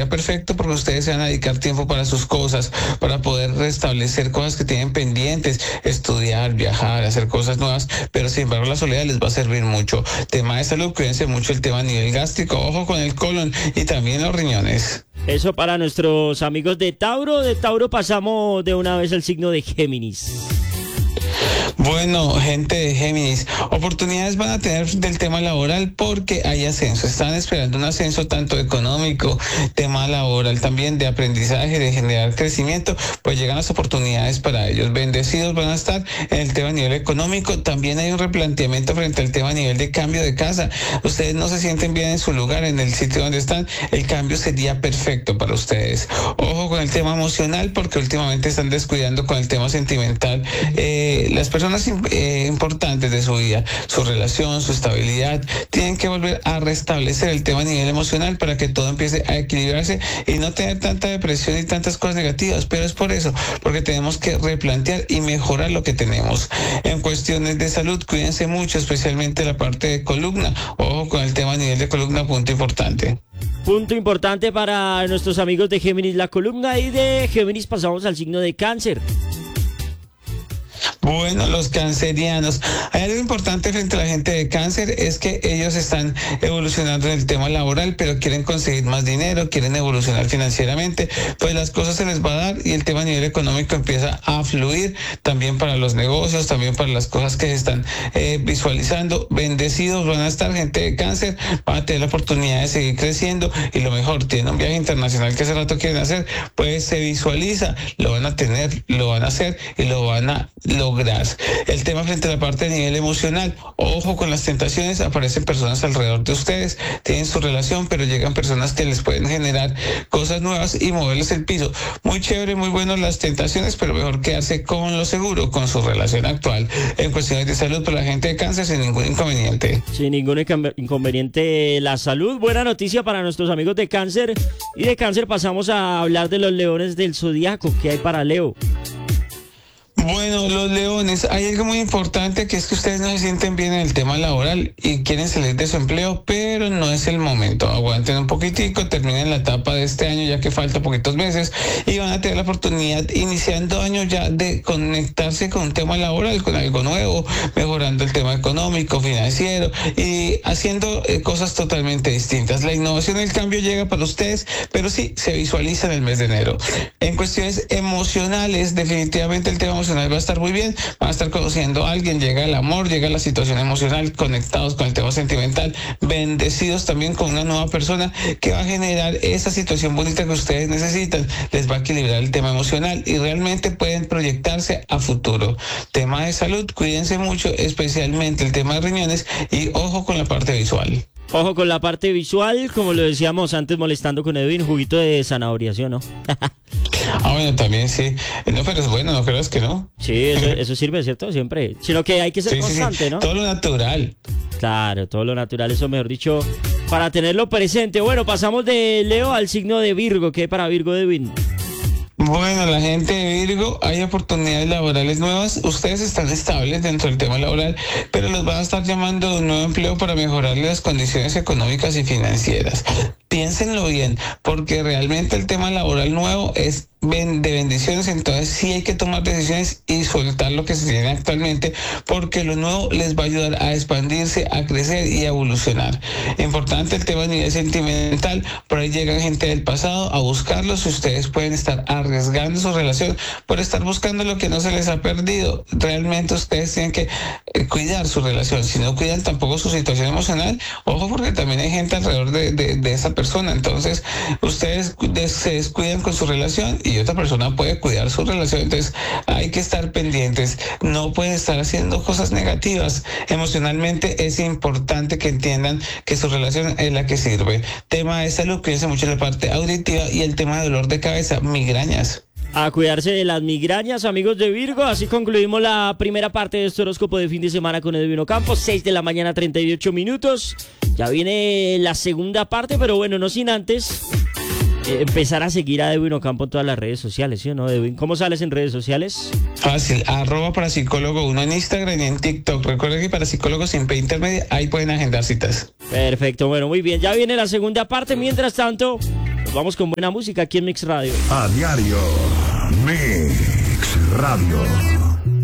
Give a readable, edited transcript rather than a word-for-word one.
sería perfecto porque ustedes se van a dedicar tiempo para sus cosas, para poder restablecer cosas que tienen pendientes, estudiar, viajar, hacer cosas nuevas, pero sin embargo la soledad les va a servir mucho. Tema de salud, cuídense mucho el tema a nivel gástrico, ojo con el colon y también los riñones. Eso para nuestros amigos de Tauro. De Tauro pasamos de una vez al signo de Géminis. Bueno, gente de Géminis, oportunidades van a tener del tema laboral porque hay ascenso. Están esperando un ascenso tanto económico, tema laboral también de aprendizaje, de generar crecimiento, pues llegan las oportunidades para ellos. Bendecidos van a estar en el tema a nivel económico. También hay un replanteamiento frente al tema a nivel de cambio de casa. Ustedes no se sienten bien en su lugar, en el sitio donde están, el cambio sería perfecto para ustedes. Ojo con el tema emocional porque últimamente están descuidando con el tema sentimental. Las personas importantes de su vida, su relación, su estabilidad, tienen que volver a restablecer el tema a nivel emocional para que todo empiece a equilibrarse y no tener tanta depresión y tantas cosas negativas, pero es por eso, porque tenemos que replantear y mejorar lo que tenemos. En cuestiones de salud, cuídense mucho, especialmente la parte de columna, ojo con el tema a nivel de columna, punto importante. Punto importante para nuestros amigos de Géminis, la columna, y de Géminis pasamos al signo de Cáncer. Bueno, los cancerianos, hay algo importante frente a la gente de Cáncer, es que ellos están evolucionando en el tema laboral, pero quieren conseguir más dinero, quieren evolucionar financieramente, pues las cosas se les va a dar y el tema a nivel económico empieza a fluir también para los negocios, también para las cosas que se están visualizando. Bendecidos van a estar, gente de Cáncer, van a tener la oportunidad de seguir creciendo y lo mejor, tienen un viaje internacional que hace rato quieren hacer, pues se visualiza, lo van a tener, lo van a hacer y lo van a lograr. El tema frente a la parte a nivel emocional, ojo con las tentaciones, aparecen personas alrededor de ustedes, tienen su relación, pero llegan personas que les pueden generar cosas nuevas y moverles el piso. Muy chévere, muy bueno las tentaciones, pero mejor quedarse con lo seguro, con su relación actual. En cuestiones de salud para la gente de Cáncer, sin ningún inconveniente. Sin ningún inconveniente la salud. Buena noticia para nuestros amigos de Cáncer. Y de Cáncer pasamos a hablar de los leones del zodiaco. ¿Qué hay para Leo? Bueno, los leones, hay algo muy importante que es que ustedes no se sienten bien en el tema laboral y quieren salir de su empleo, pero no es el momento. Aguanten un poquitico, terminen la etapa de este año ya que falta poquitos meses y van a tener la oportunidad iniciando año ya de conectarse con un tema laboral, con algo nuevo, mejorando el tema económico, financiero y haciendo cosas totalmente distintas. La innovación y el cambio llega para ustedes, pero sí se visualiza en el mes de enero. En cuestiones emocionales, definitivamente el tema emocional va a estar muy bien, van a estar conociendo a alguien, llega el amor, llega la situación emocional, conectados con el tema sentimental, bendecidos también con una nueva persona que va a generar esa situación bonita que ustedes necesitan, les va a equilibrar el tema emocional y realmente pueden proyectarse a futuro. Tema de salud, cuídense mucho, especialmente el tema de riñones y ojo con la parte visual. Ojo con la parte visual, como lo decíamos antes molestando con Edwin, juguito de zanahoria, ¿sí o no? Bueno, también sí. No, pero es bueno, no creas que no. Sí, eso sirve, ¿cierto? Siempre. Sino que hay que ser constante, ¿no? Todo lo natural. Claro, todo lo natural, eso mejor dicho, para tenerlo presente. Bueno, pasamos de Leo al signo de Virgo. ¿Qué hay para Virgo, Edwin? Bueno, la gente de Virgo, hay oportunidades laborales nuevas. Ustedes están estables dentro del tema laboral, pero los van a estar llamando de un nuevo empleo para mejorar las condiciones económicas y financieras. Piénsenlo bien, porque realmente el tema laboral nuevo es de bendiciones, entonces sí hay que tomar decisiones y soltar lo que se tiene actualmente, porque lo nuevo les va a ayudar a expandirse, a crecer y a evolucionar. Importante el tema a nivel sentimental, por ahí llegan gente del pasado a buscarlos, ustedes pueden estar arriesgando su relación por estar buscando lo que no se les ha perdido. Realmente ustedes tienen que cuidar su relación, si no cuidan tampoco su situación emocional, ojo porque también hay gente alrededor de esa persona, entonces ustedes se descuidan con su relación y otra persona puede cuidar su relación, entonces hay que estar pendientes, no pueden estar haciendo cosas negativas. Emocionalmente es importante que entiendan que su relación es la que sirve. Tema de salud, cuídense mucho la parte auditiva y el tema de dolor de cabeza, migrañas. A cuidarse de las migrañas, amigos de Virgo. Así concluimos la primera parte de este horóscopo de fin de semana con Edwin Ocampo, 6 de la mañana, 38 minutos. Ya viene la segunda parte, pero bueno, no sin antes empezar a seguir a Edwin Ocampo en todas las redes sociales, ¿sí o no, Edwin? ¿Cómo sales en redes sociales? Fácil, @parapsicólogo1 en Instagram y en TikTok. Recuerden que Parapsicólogo sin P intermedia, ahí pueden agendar citas. Perfecto, bueno, muy bien. Ya viene la segunda parte. Mientras tanto, vamos con buena música aquí en Mix Radio. A diario, Mix Radio.